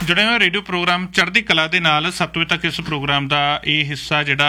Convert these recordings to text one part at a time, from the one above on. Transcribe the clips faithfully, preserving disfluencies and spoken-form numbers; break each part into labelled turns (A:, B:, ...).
A: जुड़े हुए radio programme चढ़दी कला दे नाल सब तो तक इस प्रोग्राम का ये हिस्सा जिहड़ा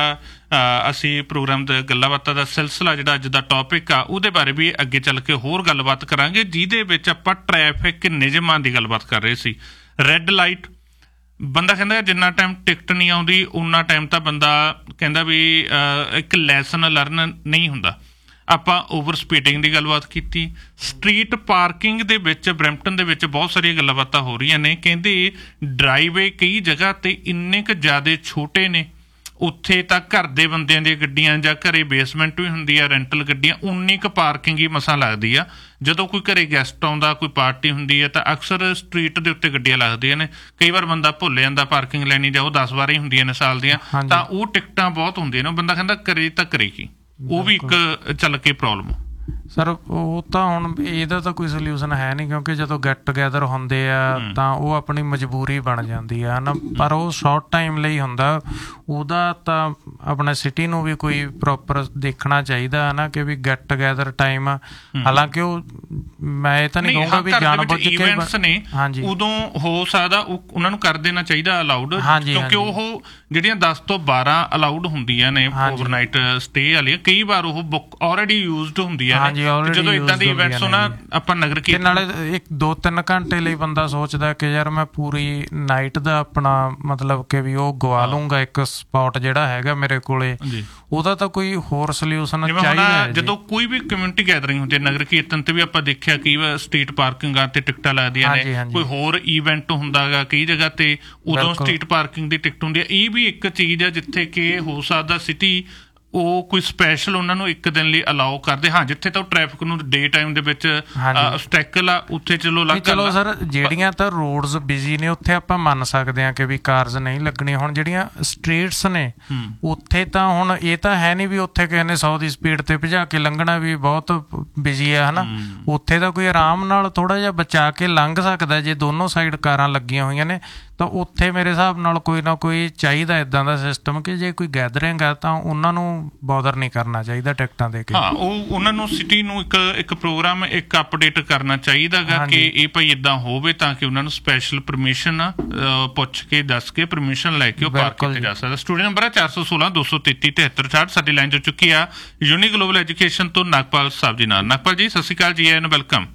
A: असी प्रोग्राम दा गल्लां बातां दा सिलसिला जिहड़ा अज दा टॉपिक आ उहदे बारे भी अगे चल के होर गलबात करांगे जिहदे विच आपां ट्रैफिक नियमां दी गलबात कर रहे सी। रैड लाइट बंदा कहंदा जिन्ना टाइम टिकट नहीं आउंदी उन्ना टाइम तां बंदा कहंदा भी एक लैसन लर्न नहीं हुंदा। ਆਪਾਂ ਓਵਰ ਸਪੀਡਿੰਗ ਦੀ ਗੱਲਬਾਤ ਕੀਤੀ। ਸਟਰੀਟ ਪਾਰਕਿੰਗ ਦੇ ਵਿੱਚ ਬਰੈਂਪਟਨ ਦੇ ਵਿੱਚ ਬਹੁਤ ਸਾਰੀਆਂ ਗੱਲਾਂ ਬਾਤਾਂ ਹੋ ਰਹੀਆਂ ਨੇ। ਕਹਿੰਦੇ ਡਰਾਈਵੇ ਕਈ ਜਗ੍ਹਾ 'ਤੇ ਇੰਨੇ ਕੁ ਜ਼ਿਆਦਾ ਛੋਟੇ ਨੇ, ਉੱਥੇ ਤਾਂ ਘਰ ਦੇ ਬੰਦਿਆਂ ਦੀਆਂ ਗੱਡੀਆਂ ਜਾਂ ਘਰੇ ਬੇਸਮੈਂਟ ਵੀ ਹੁੰਦੀ ਆ, ਰੈਂਟਲ ਗੱਡੀਆਂ, ਉਨੀ ਕੁ ਪਾਰਕਿੰਗ ਹੀ ਮਸਾਂ ਲੱਗਦੀ ਆ। ਜਦੋਂ ਕੋਈ ਘਰੇ ਗੈਸਟ ਆਉਂਦਾ, ਕੋਈ ਪਾਰਟੀ ਹੁੰਦੀ ਹੈ ਤਾਂ ਅਕਸਰ ਸਟਰੀਟ ਦੇ ਉੱਤੇ ਗੱਡੀਆਂ ਲੱਗਦੀਆਂ ਨੇ। ਕਈ ਵਾਰ ਬੰਦਾ ਭੁੱਲ ਜਾਂਦਾ ਪਾਰਕਿੰਗ ਲੈਣੀ, ਜਾਂ ਉਹ ਦਸ ਵਾਰ ਹੀ ਹੁੰਦੀਆਂ ਨੇ ਸਾਲ ਦੀਆਂ, ਤਾਂ ਉਹ ਟਿਕਟਾਂ ਬਹੁਤ ਹੁੰਦੀਆਂ ਨੇ। ਬੰਦਾ ਕਹਿੰਦਾ ਕਰੇ ਤਾਂ ਕਰੇ ਕੀ, ਉਹ ਵੀ ਇੱਕ ਚੱਲ ਕੇ ਪ੍ਰੋਬਲਮ।
B: ਸਰ ਉਹ ਤਾਂ ਹੁਣ ਇਹਦਾ ਤਾਂ ਕੋਈ ਸਲਿਊਸ਼ਨ ਹੈ ਨਹੀਂ, ਕਿਉਂਕਿ ਜਦੋਂ ਗੈਟ ਟੂਗੈਦਰ ਹੁੰਦੇ ਆ ਤਾਂ ਉਹ ਆਪਣੀ ਮਜਬੂਰੀ ਬਣ ਜਾਂਦੀ ਆ ਨਾ, ਪਰ ਉਹ ਸ਼ਾਰਟ ਟਾਈਮ ਲਈ ਹੁੰਦਾ। ਉਹਦਾ ਤਾਂ ਆਪਣੇ ਸਿਟੀ ਨੂੰ ਵੀ ਕੋਈ ਪ੍ਰੋਪਰ ਦੇਖਣਾ ਚਾਹੀਦਾ ਹੈ ਨਾ ਕਿ ਵੀ ਗੈਟ ਟੂਗੈਦਰ ਟਾਈਮ ਆ। ਹਾਲਾਂਕਿ ਉਹ ਮੈਂ ਇਹ ਤਾਂ ਨਹੀਂ ਕਹੂੰਗਾ ਵੀ ਜਾਣਬੁੱਝ ਕੇ
A: ਇਵੈਂਟਸ ਨੇ, ਹਾਂਜੀ ਉਦੋਂ ਹੋ ਸਕਦਾ ਉਹਨਾਂ ਨੂੰ ਕਰ ਦੇਣਾ ਚਾਹੀਦਾ ਅਲਾਊਡ, ਕਿਉਂਕਿ ਉਹ ਜਿਹੜੀਆਂ ਦਸ ਤੋਂ ਬਾਰਾਂ ਅਲਾਊਡ ਹੁੰਦੀਆਂ ਨੇ ਓਵਰਨਾਈਟ ਸਟੇ ਵਾਲੀਆਂ, ਕਈ ਵਾਰ ਉਹ ਬੁੱਕ ਆਲਰੇਡੀ ਯੂਜ਼ਡ ਹੁੰਦੀਆਂ ਨੇ। ਜਦੋਂ ਏਦਾਂ ਦੇ ਇਵੈਂਟਸ ਹੋਣਾ ਆਪਾਂ ਨਗਰ ਕੀਰਤਨ ਨਾਲੇ ਇੱਕ
B: ਦੋ ਤਿੰਨ ਘੰਟੇ ਲਈ ਬੰਦਾ ਸੋਚਦਾ ਕਿ ਯਾਰ ਮੈਂ ਪੂਰੀ ਨਾਈਟ ਦਾ ਆਪਣਾ ਮਤਲਬ ਕਿ ਵੀ ਉਹ ਗਵਾ ਲੂੰਗਾ ਇੱਕ ਸਪੌਟ ਜਿਹੜਾ ਹੈਗਾ ਮੇਰੇ ਕੋਲੇ, ਉਹਦਾ ਤਾਂ ਕੋਈ ਹੋਰ ਸਲਿਊਸ਼ਨ ਚਾਹੀਦਾ।
A: ਜਦੋਂ ਕੋਈ ਵੀ ਕਮਿਊਨਿਟੀ ਗੈਦਰਿੰਗ ਹੁੰਦੀ ਹੈ ਨਗਰ ਕੀਰਤਨ ਤੇ ਵੀ ਆਪਾਂ ਦੇਖਿਆ ਕਈ ਵਾਰ ਸਟਰੀਟ ਪਾਰਕਿੰਗਾਂ ਤੇ ਟਿਕਟਾਂ ਲੱਗਦੀਆਂ ਨੇ, ਕੋਈ ਹੋਰ ਈਵੈਂਟ ਹੁੰਦਾ ਗਾ ਕਈ ਜਗ੍ਹਾ ਤੇ, ਉਦੋਂ ਸਟਰੀਟ ਪਾਰਕਿੰਗ ਦੀ ਟਿਕਟ ਹੁੰਦੀ ਹੈ। ਇਹ ਵੀ ਇੱਕ ਚੀਜ਼ ਹੈ ਜਿੱਥੇ ਕਿ ਹੋ ਸਕਦਾ ਸਿਟੀ ਉਹ ਕੋਈ ਸਪੈਸ਼ਲ ਉਹਨਾਂ ਨੂੰ ਇੱਕ ਦਿਨ ਲਈ ਅਲਾਓ ਕਰਦੇ। ਹਾਂ ਜਿੱਥੇ ਤਾਂ ਉਹ ਟ੍ਰੈਫਿਕ ਨੂੰ ਡੇ ਟਾਈਮ ਦੇ ਵਿੱਚ ਸਟੈਕਲ ਆ ਉੱਥੇ ਚਲੋ ਲੱਗ
B: ਚਲੋ ਸਰ, ਜਿਹੜੀਆਂ ਤਾਂ ਰੋਡਸ ਬਿਜ਼ੀ ਨੇ ਉੱਥੇ ਆਪਾਂ ਮੰਨ ਸਕਦੇ ਹਾਂ ਕਿ ਵੀ ਕਾਰਸ ਨਹੀਂ ਲੱਗਣੀਆਂ। ਹੁਣ ਜਿਹੜੀਆਂ ਸਟਰੀਟਸ ਨੇ ਉੱਥੇ ਤਾਂ ਹੁਣ ਇਹ ਤਾਂ ਹੈ ਨਹੀਂ ਵੀ ਉੱਥੇ ਕਿਸੇ ਨੇ ਸੌ ਦੀ ਸਪੀਡ ਤੇ ਭਜਾ ਕੇ ਲੰਘਣਾ ਵੀ ਬਹੁਤ ਬਿਜ਼ੀ ਆ, ਹਨਾ। ਉੱਥੇ ਤਾਂ ਕੋਈ ਆਰਾਮ ਨਾਲ ਥੋੜਾ ਜਿਹਾ ਬਚਾ ਕੇ ਲੰਘ ਸਕਦਾ ਜੇ ਦੋਨੋਂ ਸਾਈਡ ਕਾਰਾਂ ਲੱਗੀਆਂ ਹੋਈਆਂ ਨੇ। ਤਾਂ ਉੱਥੇ ਮੇਰੇ ਹਿਸਾਬ ਨਾਲ ਕੋਈ ਨਾ ਕੋਈ ਚਾਹੀਦਾ ਇੱਦਾਂ ਦਾ ਸਿਸਟਮ ਕਿ ਜੇ ਕੋਈ ਗੈਦਰਿੰਗ ਆ ਤਾਂ ਉਹਨਾਂ ਨੂੰ ਬੋਦਰ ਨਹੀਂ ਕਰਨਾ ਚਾਹੀਦਾ ਟਿਕਟਾਂ ਦੇ ਕੇ।
A: ਹਾਂ ਉਹ ਉਹਨਾਂ ਨੂੰ ਸਿਟੀ ਨੂੰ ਇੱਕ ਇੱਕ ਪ੍ਰੋਗਰਾਮ ਇੱਕ ਅਪਡੇਟ ਕਰਨਾ ਚਾਹੀਦਾ ਗਾ ਕਿ ਇਹ ਭਾਈ ਇੱਦਾਂ ਹੋਵੇ, ਤਾਂ ਕਿ ਉਹਨਾਂ ਨੂੰ ਸਪੈਸ਼ਲ ਪਰਮਿਸ਼ਨ ਪੁੱਛ ਕੇ ਦੱਸ ਕੇ ਪਰਮਿਸ਼ਨ ਲੈ ਕੇ ਉਹ ਪਾਰਕ ਕੀਤੇ ਜਾ ਸਕਦਾ। ਸਟੂਡੀਓ ਨੰਬਰ ਹੈ ਚਾਰ ਸੌ ਸੋਲਾਂ ਦੋ ਸੌ ਤੇਤੀ ਤਿਹੱਤਰ ਛਾਹਠ। ਸਾਡੀ ਲਾਈਨ ਜੋ ਚੁੱਕੀ ਆ ਯੂਨੀ ਗਲੋਬਲ ਐਜੂਕੇਸ਼ਨ ਤੋਂ ਨਾਗਪਾਲ ਸਾਹਿਬ ਜੀ ਨਾਲ। ਨਾਗਪਾਲ ਜੀ ਸਤਿ ਸ਼੍ਰੀ ਅਕਾਲ ਜੀ, ਐਨ ਵੈਲਕਮ।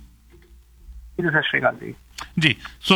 C: ਸਤਿ ਸ਼੍ਰੀ ਅਕਾਲ ਜੀ।
A: ਜੀ ਸੋ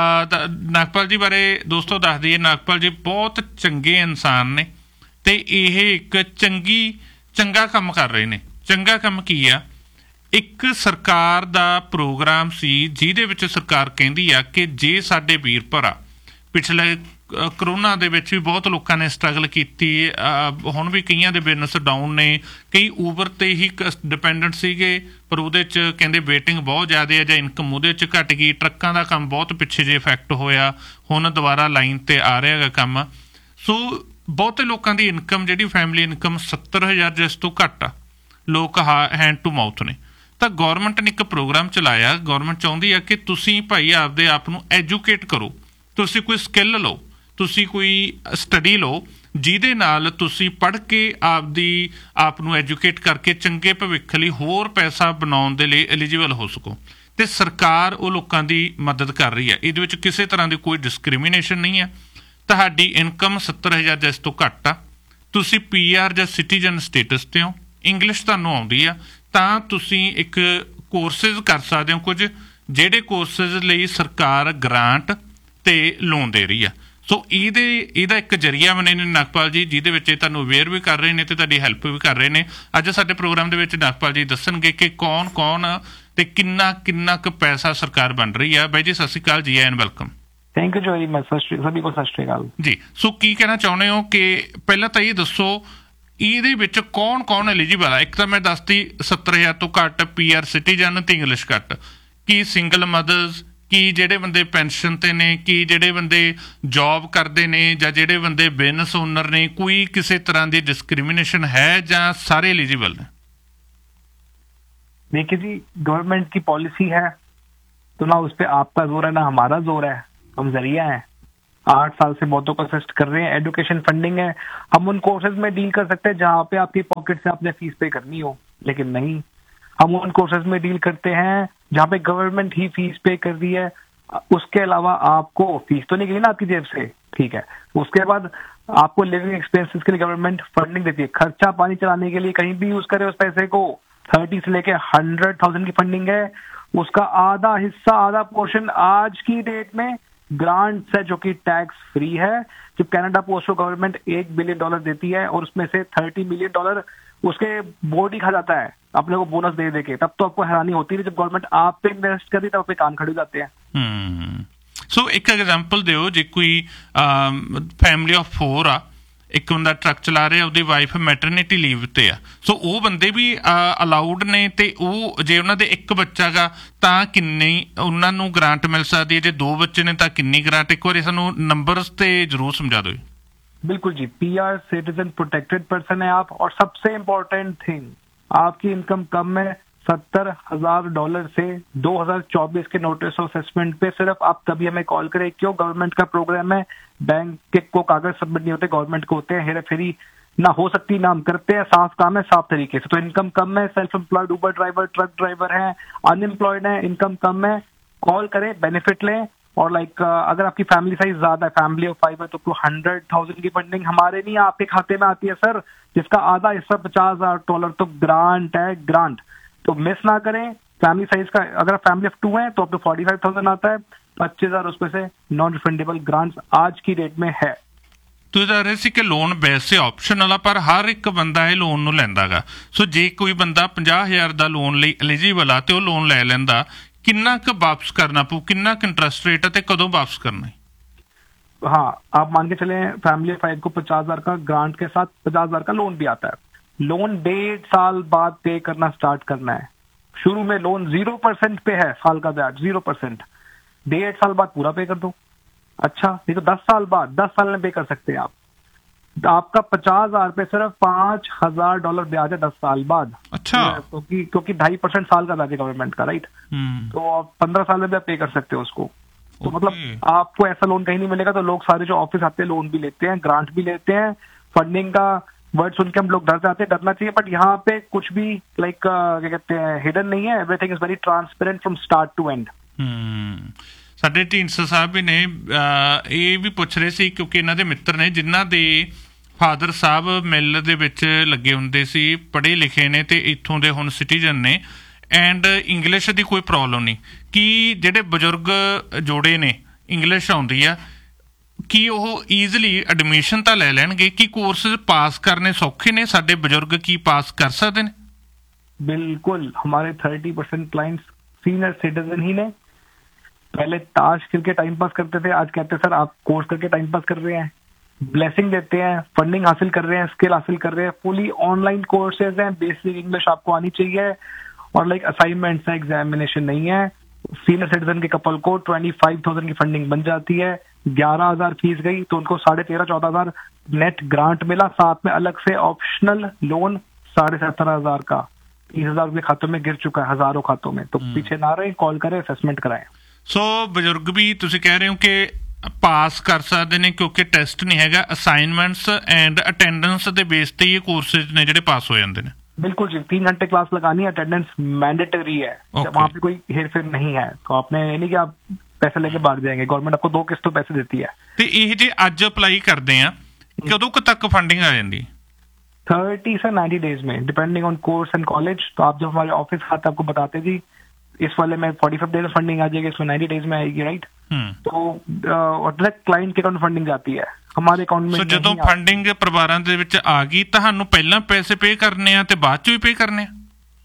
A: ਨਾਗਪਾਲ ਜੀ ਬਾਰੇ ਦੋਸਤੋ ਦੱਸ ਦਈਏ, ਨਾਗਪਾਲ ਜੀ ਬਹੁਤ ਚੰਗੇ ਇਨਸਾਨ ਨੇ ਤੇ ਇਹ ਇੱਕ ਚੰਗੀ ਚੰਗਾ ਕੰਮ ਕਰ ਰਹੇ ਨੇ। ਚੰਗਾ ਕੰਮ ਕੀ ਆ? ਇੱਕ ਸਰਕਾਰ ਦਾ ਪ੍ਰੋਗਰਾਮ ਸੀ ਜਿਹਦੇ ਵਿੱਚ ਸਰਕਾਰ ਕਹਿੰਦੀ ਆ ਕਿ ਜੇ ਸਾਡੇ ਵੀਰ ਭਰਾ ਪਿਛਲੇ ਕਰੋਨਾ ਦੇ ਵਿੱਚ ਵੀ ਬਹੁਤ ਲੋਕਾਂ ਨੇ ਸਟਰਗਲ ਕੀਤੀ, ਹੁਣ ਵੀ ਕਈਆਂ ਦੇ ਬਿਜ਼ਨਸ ਡਾਊਨ ਨੇ, ਕਈ ਊਬਰ ਤੇ ਹੀ ਡਿਪੈਂਡੈਂਟ ਸੀਗੇ ਪਰ ਉਹਦੇ 'ਚ ਕਹਿੰਦੇ ਵੇਟਿੰਗ ਬਹੁਤ ਜ਼ਿਆਦਾ ਹੈ ਜਾਂ ਇਨਕਮ ਉਹਦੇ 'ਚ ਘੱਟ ਗਈ। ਟਰੱਕਾਂ ਦਾ ਕੰਮ ਬਹੁਤ ਪਿੱਛੇ ਜੇ ਇਫੈਕਟ ਹੋਇਆ, ਹੁਣ ਦੁਬਾਰਾ ਲਾਈਨ 'ਤੇ ਆ ਰਿਹਾ ਹੈਗਾ ਕੰਮ। ਸੋ ਬਹੁਤੇ ਲੋਕਾਂ ਦੀ ਇਨਕਮ ਜਿਹੜੀ ਫੈਮਿਲੀ ਇਨਕਮ ਸੱਤਰ ਹਜ਼ਾਰ ਜਿਸ ਤੋਂ ਘੱਟ ਆ, ਲੋਕ ਹਾ ਹੈਂਡ ਟੂ ਮਾਊਥ ਨੇ। ਤਾਂ ਗੌਰਮੈਂਟ ਨੇ ਇੱਕ ਪ੍ਰੋਗਰਾਮ ਚਲਾਇਆ। ਗੌਰਮੈਂਟ ਚਾਹੁੰਦੀ ਆ ਕਿ ਤੁਸੀਂ ਭਾਈ ਆਪਦੇ ਆਪ ਨੂੰ ਐਜੂਕੇਟ ਕਰੋ, ਤੁਸੀਂ ਕੋਈ ਸਕਿੱਲ ਲਓ, ਤੁਸੀਂ ਕੋਈ ਸਟੱਡੀ ਲਓ ਜਿਹਦੇ ਨਾਲ ਤੁਸੀਂ ਪੜ੍ਹ ਕੇ ਆਪਦੀ ਆਪ ਨੂੰ ਐਜੂਕੇਟ ਕਰਕੇ ਚੰਗੇ ਭਵਿੱਖ ਲਈ ਹੋਰ ਪੈਸਾ ਬਣਾਉਣ ਦੇ ਲਈ ਐਲੀਜੀਬਲ ਹੋ ਸਕੋ। ਅਤੇ ਸਰਕਾਰ ਉਹ ਲੋਕਾਂ ਦੀ ਮਦਦ ਕਰ ਰਹੀ ਹੈ। ਇਹਦੇ ਵਿੱਚ ਕਿਸੇ ਤਰ੍ਹਾਂ ਦੀ ਕੋਈ ਡਿਸਕ੍ਰਿਮੀਨੇਸ਼ਨ ਨਹੀਂ ਹੈ। ਤੁਹਾਡੀ ਇਨਕਮ ਸੱਤਰ ਹਜ਼ਾਰ ਜਿਸ ਤੋਂ ਘੱਟ ਆ, ਤੁਸੀਂ ਪੀ ਆਰ ਜਾਂ ਸਿਟੀਜ਼ਨ ਸਟੇਟਸ 'ਤੇ ਹੋ, ਇੰਗਲਿਸ਼ ਤੁਹਾਨੂੰ ਆਉਂਦੀ ਆ, ਤਾਂ ਤੁਸੀਂ ਇੱਕ ਕੋਰਸਿਸ ਕਰ ਸਕਦੇ ਹੋ ਕੁਝ, ਜਿਹੜੇ ਕੋਰਸਿਸ ਲਈ ਸਰਕਾਰ ਗ੍ਰਾਂਟ ਅਤੇ ਲੋਨ ਦੇ ਰਹੀ ਆ। ਸੋ ਇਹਦੇ ਇਹਦਾ ਇੱਕ ਜ਼ਰੀਆ ਬਣੇ ਨੇ ਨਾਗਪਾਲ ਜੀ, ਜਿਹਦੇ ਵਿੱਚ ਇਹ ਤੁਹਾਨੂੰ ਅਵੇਅਰ ਵੀ ਕਰ ਰਹੇ ਨੇ ਅਤੇ ਤੁਹਾਡੀ ਹੈਲਪ ਵੀ ਕਰ ਰਹੇ ਨੇ। ਅੱਜ ਸਾਡੇ ਪ੍ਰੋਗਰਾਮ ਦੇ ਵਿੱਚ ਨਾਗਪਾਲ ਜੀ ਦੱਸਣਗੇ ਕਿ ਕੌਣ ਕੌਣ ਅਤੇ ਕਿੰਨਾ ਕਿੰਨਾ ਕੁ ਪੈਸਾ ਸਰਕਾਰ ਬਣ ਰਹੀ ਆ। ਬਾਈ ਜੀ ਸਤਿ ਸ਼੍ਰੀ ਅਕਾਲ ਜੀ, ਐਨ ਵੈਲਕਮ।
C: ਥੈਂਕ ਯੂ ਜੀ, ਮੈਂ ਸਭੀ ਕੋ ਸਤਿ ਸ਼੍ਰੀ ਅਕਾਲ
A: ਜੀ। ਸੋ ਕੀ ਕਹਿਣਾ ਚਾਹੁੰਦੇ ਹੋ ਕਿ ਪਹਿਲਾਂ ਤਾਂ ਇਹ ਦੱਸੋ ਇਹਦੇ ਵਿੱਚ ਕੌਣ ਕੌਣ ਐਲੀਜੀਬਲ ਆ? ਇੱਕ ਤਾਂ ਮੈਂ ਦੱਸਦੀ ਸੱਤਰ ਹਜ਼ਾਰ ਤੋਂ ਘੱਟ, ਪੀ ਆਰ ਸਿਟੀਜ਼ਨ ਅਤੇ ਇੰਗਲਿਸ਼ ਘੱਟ, ਕੀ ਸਿੰਗਲ ਮਦਰਸ, ਕੀ ਜਿਹੜੇ ਬੰਦੇ ਪੈਨਸ਼ਨ 'ਤੇ ਨੇ, ਕੀ ਜਿਹੜੇ ਬੰਦੇ ਜੋਬ ਕਰਦੇ ਨੇ, ਜਾਂ ਜਿਹੜੇ ਬੰਦੇ ਬਿਜ਼ਨਸ ਓਨਰ ਨੇ, ਕੋਈ ਕਿਸੇ ਤਰ੍ਹਾਂ ਦੀ ਡਿਸਕ੍ਰਿਮੀਨੇਸ਼ਨ है ਜਾਂ ਸਾਰੇ एलिजिबल हैं?
C: देखिए जी, गवर्नमेंट की पॉलिसी है तो ना उस पर आपका जोर है ना हमारा जोर है, हम जरिया है। आठ साल से बहुतों को असिस्ट कर रहे हैं, एजुकेशन फंडिंग है, हम उन कोर्सेज में डील कर सकते हैं जहाँ पे आपकी पॉकेट से आपने फीस पे करनी हो, लेकिन नहीं, हम उन कोर्सेज में डील करते हैं जहाँ पे गवर्नमेंट ही फीस पे कर रही है उसके अलावा आपको फीस तो नहीं गई ना आपकी जेब से, ठीक है। उसके बाद आपको लिविंग एक्सपेंसेस के लिए गवर्नमेंट फंडिंग देती है, खर्चा पानी चलाने के लिए कहीं भी यूज करे उस पैसे को, थर्टी से लेके हंड्रेड थाउजेंड की फंडिंग है। उसका आधा हिस्सा, आधा पोर्शन आज की डेट में ग्रांट्स है जो कि टैक्स फ्री है। जब कनाडा पोस्ट को गवर्नमेंट एक बिलियन डॉलर देती है और उसमें से थर्टी मिलियन डॉलर उसके बोर्ड ही खा जाता है अपने को बोनस दे दे के, तब तो आपको हैरानी होती है। जब गवर्नमेंट आप पे इन्वेस्ट करती है तब अपने कान खड़े हो जाते हैं।
A: सो एक एग्जांपल ਦਿਓ, ਜੇ ਕੋਈ ਫੈਮਿਲੀ ਆਫ फोर ਆ, ਇੱਕ ਬੰਦਾ ਟਰੱਕ ਚਲਾ ਰਿਹਾ, ਉਹਦੀ ਵਾਈਫ ਮੈਟਰਨਿਟੀ ਲੀਵ ਤੇ ਆ, ਸੋ ਉਹ ਬੰਦੇ ਵੀ ਅਲਾਉਡ ਨੇ, ਤੇ ਉਹ ਜੇ ਉਹਨਾਂ ਦੇ ਇੱਕ ਬੱਚਾ ਗਾ ਤਾਂ ਕਿੰਨੀ ਉਹਨਾਂ ਨੂੰ ਗ੍ਰਾਂਟ ਮਿਲ ਸਕਦੀ ਹੈ, ਜੇ ਦੋ ਬੱਚੇ ਨੇ ਤਾਂ ਕਿੰਨੀ ਗ੍ਰਾਂਟ? ਇੱਕ ਵਾਰੀ ਸਾਨੂੰ ਨੰਬਰਸ ਤੇ ਜਰੂਰ ਸਮਝਾ ਦਿਓ।
C: बिल्कुल जी, पीआर सिटीजन प्रोटेक्टेड पर्सन है आप, और सबसे इम्पोर्टेंट थिंग, आपकी इनकम कम है सत्तर हजार डॉलर से दो हजार चौबीस के नोटिस ऑफ असेसमेंट पे सिर्फ आप तभी हमें कॉल करें। क्यों? गवर्नमेंट का प्रोग्राम है, बैंक को कागज सबमिट नहीं होते, गवर्नमेंट को होते हैं। हेरा फेरी ना हो सकती ना हम करते हैं, साफ काम है साफ तरीके से। तो इनकम कम है, सेल्फ एम्प्लॉयड, उबर ड्राइवर, ट्रक ड्राइवर है, अनएम्प्लॉयड है, इनकम कम है, कॉल करें, बेनिफिट लें। और लाइक अगर आपकी फैमिली साइज ज्यादा है, फैमिली ऑफ फाइव है, तो हंड्रेड थाउजेंड की फंडिंग हमारे नहीं आपके खाते में आती है सर, जिसका आधा हिस्सा पचास हजार डॉलर तो ग्रांट है, ग्रांट। तो मिस ना करें। फैमिली साइज का अगर फैमिली ऑफ टू है तो अब तो फोर्टी फाइव थाउजेंड आता है, पच्चीस हजार उसमें से नॉन रिफंडेबल ग्रांट्स आज की डेट में है।
A: ਤੁਸੀਂ ਦੱਸ ਰਹੇ ਸੀ ਕਿ ਲੋਨ ਵੈਸੇ ਆਪਸ਼ਨਲ ਆ, ਪਰ ਹਰ ਇੱਕ ਬੰਦਾ ਇਹ ਲੋਨ ਨੂੰ ਲੈਂਦਾ ਗਾ। ਸੋ ਜੇ ਕੋਈ ਬੰਦਾ ਪੰਜਾਹ ਹਜ਼ਾਰ ਦਾ ਲੋਨ ਲਈ ਐਲੀਜੀਬਲ ਆ ਤੇ ਉਹ ਲੋਨ ਲੈ ਲੈਂਦਾ, ਕਿੰਨਾ ਕੁ वापस करना पू, कितना इंटरेस्ट रेट है, कदों वापस करना है?
C: हाँ, आप मान के चले फैमिली फाइव को पचास हजार का ग्रांट के साथ पचास हजार का लोन भी आता है। लोन डेढ़ साल बाद पे करना स्टार्ट करना है। शुरू में लोन जीरो परसेंट पे है, साल का ब्याज जीरो परसेंट, डेढ़ साल बाद पूरा पे कर दो। अच्छा, नहीं तो दस साल बाद, दस साल में पे कर सकते हैं आप। आपका पचास हजार पे सिर्फ पांच हजार डॉलर ब्याज है दस साल बाद।
A: अच्छा,
C: क्योंकि क्योंकि ढाई परसेंट साल का ब्याज है गवर्नमेंट का, राइट। तो आप पंद्रह साल में भी आप पे कर सकते हो उसको। तो मतलब आपको ऐसा लोन कहीं नहीं मिलेगा। तो लोग सारे जो ऑफिस आते हैं लोन भी लेते हैं, ग्रांट भी लेते हैं। फंडिंग का वर्ड सुन के हम लोग डर जाते हैं, डरना चाहिए, बट यहाँ पे कुछ भी लाइक क्या कहते हैं हिडन नहीं है। Everything is very transparent from start to and.
A: ਸਾਡੇ ਢੀਂਡਸਾ ਸਾਹਿਬ ਵੀ ਨੇ ਇਹ ਵੀ ਪੁੱਛ ਰਹੇ ਸੀ, ਕਿਉਂਕਿ ਇਹਨਾਂ ਦੇ ਮਿੱਤਰ ਨੇ ਜਿਨ੍ਹਾਂ ਦੇ ਫਾਦਰ ਸਾਹਿਬ ਮਿਲ ਦੇ ਵਿੱਚ ਲੱਗੇ ਹੁੰਦੇ ਸੀ, ਪੜ੍ਹੇ ਲਿਖੇ ਨੇ ਤੇ ਇੱਥੋਂ ਦੇ ਹੁਣ ਸਿਟੀਜ਼ਨ ਨੇ, ਐਂਡ ਇੰਗਲਿਸ਼ ਦੀ ਕੋਈ ਪ੍ਰੋਬਲਮ ਨਹੀਂ। ਕਿ ਜਿਹੜੇ ਬਜ਼ੁਰਗ ਜੋੜੇ ਨੇ ਇੰਗਲਿਸ਼ ਆਉਂਦੀ ਆ, ਕੀ ਉਹ ਈਜ਼ਲੀ ਐਡਮਿਸ਼ਨ ਤਾਂ ਲੈ ਲੈਣਗੇ? ਕੀ ਕੋਰਸ ਪਾਸ ਕਰਨੇ ਸੌਖੇ ਨੇ? ਸਾਡੇ ਬਜ਼ੁਰਗ ਕੀ ਪਾਸ ਕਰ ਸਕਦੇ ਨੇ?
C: बिल्कुल, हमारे thirty percent clients senior citizen ही ने। पहले ताश खेल के टाइम पास करते थे, आज कहते हैं सर आप कोर्स करके टाइम पास कर रहे हैं, ब्लेसिंग देते हैं, फंडिंग हासिल कर रहे हैं, स्किल हासिल कर रहे हैं। फुली ऑनलाइन कोर्सेज हैं, बेसिक इंग्लिश आपको आनी चाहिए, और लाइक असाइनमेंट्स है, एग्जामिनेशन नहीं है। सीनियर सिटीजन के कपल को ट्वेंटी फाइव थाउजेंड की फंडिंग बन जाती है, ग्यारह हजार फीस गई तो उनको साढ़े तेरह चौदह हजार नेट ग्रांट मिला, साथ में अलग से ऑप्शनल लोन साढ़े सत्रह हजार का तीस हजार रुपये खातों में गिर चुका है, हजारों खातों में। तो पीछे ना रहे, कॉल करें, असेसमेंट कराएं।
A: ਸੋ ਬਜ਼ੁਰਗ ਵੀ ਤੁਸੀਂ ਕਹਿ ਰਹੇ ਹੋ ਕਿ ਪਾਸ ਕਰ ਸਕਦੇ ਨੇ, ਕਿਉਂਕਿ ਟੈਸਟ ਨਹੀਂ ਹੈਗਾ, ਅਸਾइनमेंट्स एंड अटेंडेंस ਦੇ ਬੇਸ ਤੇ ਇਹ ਕੋਰसेज ਨੇ ਜਿਹੜੇ ਪਾਸ ਹੋ ਜਾਂਦੇ ਨੇ।
C: बिल्कुल जी, तीन घंटे क्लास लगानी है, अटेंडेंस मैंडेटरी है, okay. वहाँ पे कोई हेर फेर नहीं है। तो आपने ये नहीं कि आप पैसे लेके भाग जाएंगे, गवर्नमेंट आपको दो किस्तों पैसे देती है।
A: ਤੇ ਇਹ ਜੇ ਅੱਜ ਅਪਲਾਈ ਕਰਦੇ ਆ, ਕਦੋਂ ਕੁ ਤੱਕ ਫੰਡਿੰग ਆ ਜਾਂਦੀ?
C: थर्टी से नाइन्टी डेज में, depending on course and college. तो आप जब हमारे ऑफिस आते आपको बताते जी इस वाले में फोर्टी फाइव डेज में फंडिंग आ जाएगी, इसमें नाइन्टी डेज में आएगी, राइट। तो डायरेक्ट क्लाइंट के अकाउंट फंडिंग जाती है, हमारे अकाउंट में।
A: ਸੋ ਜਦੋਂ ਫੰਡਿੰਗ ਪਰਿਵਾਰਾਂ ਦੇ ਵਿੱਚ ਆ ਗਈ, ਤੁਹਾਨੂੰ ਪਹਿਲਾਂ ਪੈਸੇ ਪੇ ਕਰਨੇ ਆ ਤੇ ਬਾਅਦ ਚ ਵੀ ਪੇ ਕਰਨੇ ਆ?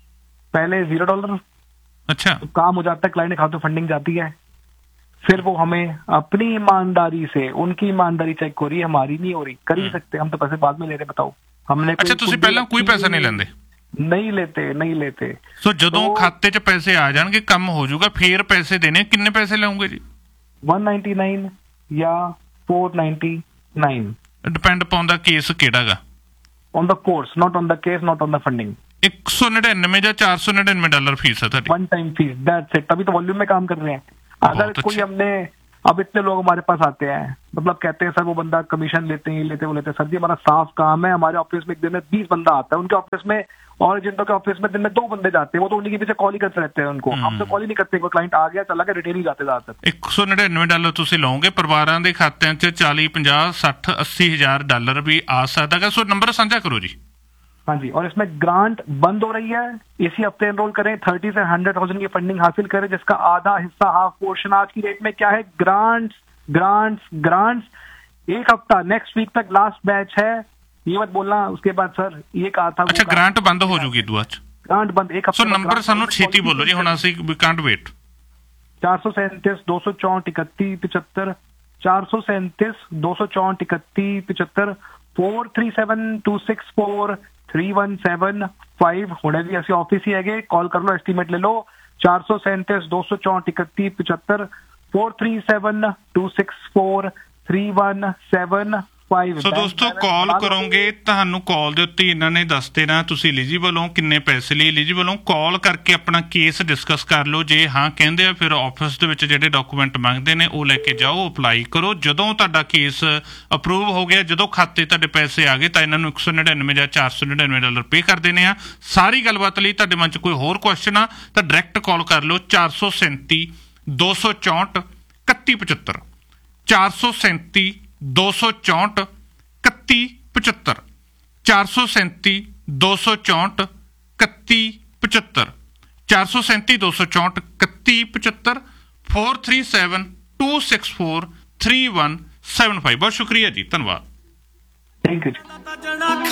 C: पहले जीरो डॉलर।
A: अच्छा,
C: तो काम हो जाता है, क्लाइंट के खाते फंडिंग जाती है, फिर वो हमें अपनी ईमानदारी से, उनकी ईमानदारी चेक हो रही है, हमारी नहीं हो रही, कर ही सकते हम तो पैसे बाद में ले रहे। बताओ हमने।
A: अच्छा, ਤੁਸੀਂ ਪਹਿਲਾਂ ਕੋਈ ਪੈਸਾ ਨਹੀਂ ਲੈਂਦੇ?
C: नहीं लेते, नहीं लेते।
A: ਸੋ ਜਦੋਂ ਖਾਤੇ 'ਚ ਪੈਸੇ ਆ ਜਾਣਗੇ, ਕੰਮ ਹੋ ਜਾਊਗਾ, ਫੇਰ ਪੈਸੇ ਦੇਣੇ। ਕਿੰਨੇ ਪੈਸੇ ਲਾਉਂਗੇ ਜੀ? वन नाइन्टी नाइन या फोर नाइन्टी नाइन, ਡਿਪੈਂਡ ਪਾਉਂਦਾ ਕੇਸ ਕਿਹੜਾ ਗਾ।
C: On the course, not on the case, not on the funding.
A: एक सौ निन्यानवे या चार सौ निन्यानवे डॉलर फीस है ਤੁਹਾਡੀ,
C: one time fees, that's it. तभी तो वॉल्यूम में काम कर रहे हैं। अगर कोई हमने अब इतने लोग हमारे पास आते हैं, मतलब कहते हैं सर वो बंदा कमीशन लेते हैं, लेते वो लेते हैं। सर जी हमारा साफ काम है, हमारे ऑफिस में एक दिन में बीस बंदा आता है, उनके ऑफिस में और एजेंटों के ऑफिस में दिन में दो बंदे जाते हैं, वो तो उन्हीं के पीछे कॉल ही करते रहते हैं उनको। हम तो कॉल ही नहीं करते, कोई क्लाइंट आ गया चला गया, रिटेन ही जाते ज्यादातर।
A: ਇੱਕ ਸੌ ਨੜਿਨਵੇਂ ਡਾਲਰ ਤੁਸੀਂ ਲਾਓਗੇ, ਪਰਿਵਾਰਾਂ ਦੇ ਖਾਤਿਆਂ 'ਚ ਚਾਲੀ ਪੰਜਾਹ ਸੱਠ अस्सी ਹਜ਼ਾਰ ਡਾਲਰ ਵੀ ਆ ਸਕਦਾ ਹੈ। ਸੋ ਨੰਬਰ ਸਾਂਝਾ ਕਰੋ ਜੀ।
C: हाँ जी, और इसमें ग्रांट बंद हो रही है, इसी हफ्ते एनरोल करें, थर्टी से हंड्रेड थाउजेंड की फंडिंग हासिल करें, जिसका आधा हिस्सा हाफ पोर्शन आज की डेट में क्या है, ग्रांट्स ग्रांट्स ग्रांट्स। एक हफ्ता नेक्स्ट वीक तक लास्ट बैच है, ये मत बोलना उसके बाद सर ये कहा था।
A: ਅੱਛਾ ਗ੍ਰਾਂਟ ਬੰਦ ਹੋ ਜੂਗੀ ਦੁਆ 'ਚ।
C: ग्रांट बंद एक
A: ਸੋ
C: हफ्ता।
A: ਨੰਬਰ ਸਾਨੂੰ ਛੇਤੀ ਬੋਲੋ ਜੀ, ਹੁਣ ਅਸੀਂ ਵੀ ਕਾਂਟ ਵੇਟ।
C: चार सौ सैंतीस दो सौ चौंठ इकतीस पिछहत्तर, चार सौ सैंतीस दो सौ चौंठ इकतीस पिछहत्तर, four three seven to six four three one seven five. हुणे भी असं ऑफिस ही है, कॉल कर लो, एस्टीमेट ले लो। चार सौ सैंतीस दो सौ चौंठ इकतीस पिछहत्तर, four three seven to six four three one seven five.
A: ਸੋ ਦੋਸਤੋ ਕਾਲ ਕਰੋਗੇ, ਤੁਹਾਨੂੰ ਕਾਲ ਦੇ ਉੱਤੇ ਇਹਨਾਂ ਨੇ ਦੱਸ ਦੇਣਾ ਤੁਸੀਂ ਐਲੀਜੀਬਲ ਹੋ, ਕਿੰਨੇ ਪੈਸੇ ਲਈ ਐਲੀਜੀਬਲ ਹੋ। ਕਾਲ ਕਰਕੇ ਆਪਣਾ ਕੇਸ ਡਿਸਕਸ ਕਰ ਲਓ, ਜੇ ਹਾਂ ਕਹਿੰਦੇ ਆ ਫਿਰ ਆਫਿਸ ਦੇ ਵਿੱਚ ਜਿਹੜੇ ਡਾਕੂਮੈਂਟ ਮੰਗਦੇ ਨੇ ਉਹ ਲੈ ਕੇ ਜਾਓ, ਅਪਲਾਈ ਕਰੋ। ਜਦੋਂ ਤੁਹਾਡਾ ਕੇਸ ਅਪਰੂਵ ਹੋ ਗਿਆ, ਜਦੋਂ ਖਾਤੇ ਤੁਹਾਡੇ ਪੈਸੇ ਆ ਗਏ ਤਾਂ ਇਹਨਾਂ ਨੂੰ ਇੱਕ ਸੌ ਨੜਿਨਵੇਂ ਜਾਂ ਚਾਰ ਸੌ ਨੜਿਨਵੇਂ ਡਾਲਰ ਪੇ ਕਰ ਦੇਣੇ ਆ। ਸਾਰੀ ਗੱਲਬਾਤ ਲਈ ਤੁਹਾਡੇ ਮਨ 'ਚ ਕੋਈ ਹੋਰ ਕੁਐਸਚਨ ਆ ਤਾਂ ਡਾਇਰੈਕਟ ਕਾਲ ਕਰ ਲਓ ਚਾਰ ਸੌ ਸੈਂਤੀ ਦੋ ਸੌ ਚੌਂਹਠ ਇਕੱਤੀ ਪਚੱਤਰ, ਚਾਰ ਸੌ ਸੈਂਤੀ ਦੋ ਸੌ ਚੌਂਹਠ ਇਕੱਤੀ ਪਚੱਤਰ, ਚਾਰ ਸੌ ਸੈਂਤੀ ਦੋ ਸੌ ਚੌਂਹਠ ਇਕੱਤੀ ਪਚੱਤਰ, ਚਾਰ ਸੌ ਸੈਂਤੀ ਦੋ ਸੌ ਚੌਂਹਠ ਇਕੱਤੀ ਪਚੱਤਰ, four three seven to six four three one seven five. बहुत शुक्रिया जी, धन्यवाद।
C: Thank you.